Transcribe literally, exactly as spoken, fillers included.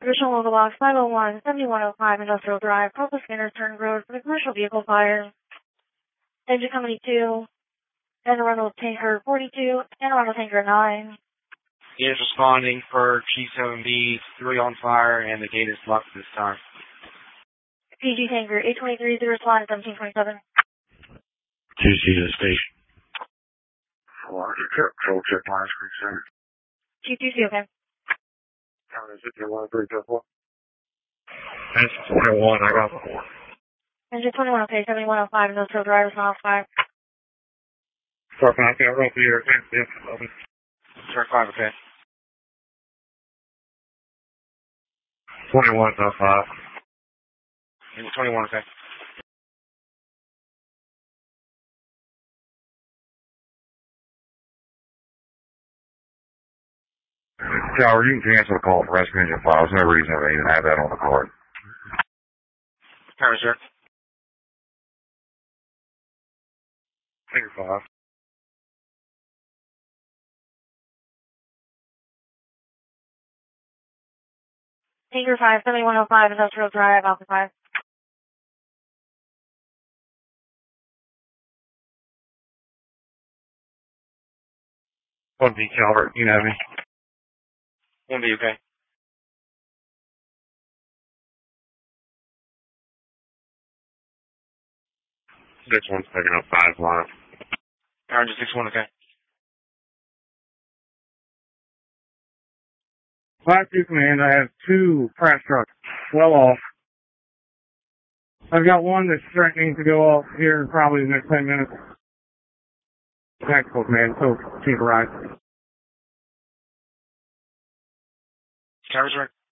Additional local box five oh one, seventy-one oh five Industrial Drive, Purple Scanner Turn Road for the commercial vehicle fire. Engine Company two, Anne Arundel Tanker forty-two, Anne Arundel Tanker nine. He is responding for G seven B, three on fire, and the gate is locked this time. P G Tanker eight twenty-three, zero respond seventeen twenty-seven. two C to the station. Roger, check, control check, line screen center. G two C, okay. How is it, one three two four? That's twenty-one, I got four. Engine twenty-one, okay, seventy-one oh five Industrial Drive, respond five. Start back out, roll through your fence, yes, open. Turn five, okay. twenty-one oh five. Engine twenty-one, okay. Tower, you can cancel the call for rescue engine files. No reason to even have that on the card. Power, sir. Figure five. Tanker five, seventy-one oh five Industrial Drive, Alpha five. one B, Calvert, you know me. one B, okay. six one's picking up five live. Power engine six one, okay. Five two command, I have two crash trucks well off. I've got one that's threatening to go off here in probably the next ten minutes. Tactical command, so keep a ride. Tower, sir.